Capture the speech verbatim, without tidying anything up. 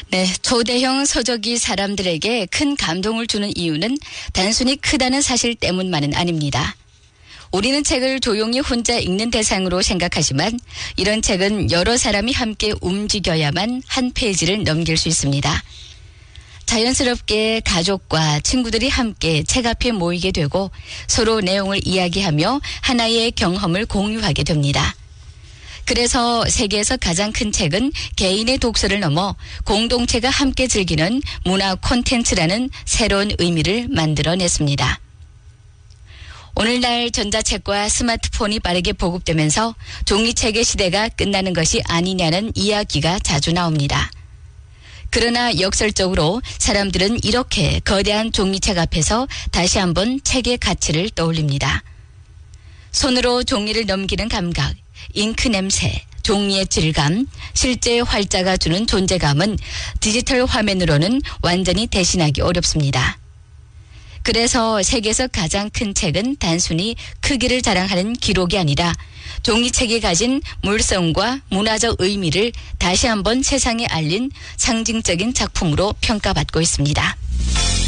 네, 초대형 서적이 사람들에게 큰 감동을 주는 이유는 단순히 크다는 사실 때문만은 아닙니다. 우리는 책을 조용히 혼자 읽는 대상으로 생각하지만 이런 책은 여러 사람이 함께 움직여야만 한 페이지를 넘길 수 있습니다. 자연스럽게 가족과 친구들이 함께 책 앞에 모이게 되고 서로 내용을 이야기하며 하나의 경험을 공유하게 됩니다. 그래서 세계에서 가장 큰 책은 개인의 독서를 넘어 공동체가 함께 즐기는 문화 콘텐츠라는 새로운 의미를 만들어냈습니다. 오늘날 전자책과 스마트폰이 빠르게 보급되면서 종이책의 시대가 끝나는 것이 아니냐는 이야기가 자주 나옵니다. 그러나 역설적으로 사람들은 이렇게 거대한 종이책 앞에서 다시 한번 책의 가치를 떠올립니다. 손으로 종이를 넘기는 감각, 잉크 냄새, 종이의 질감, 실제 활자가 주는 존재감은 디지털 화면으로는 완전히 대신하기 어렵습니다. 그래서 세계에서 가장 큰 책은 단순히 크기를 자랑하는 기록이 아니라 종이책이 가진 물성과 문화적 의미를 다시 한번 세상에 알린 상징적인 작품으로 평가받고 있습니다.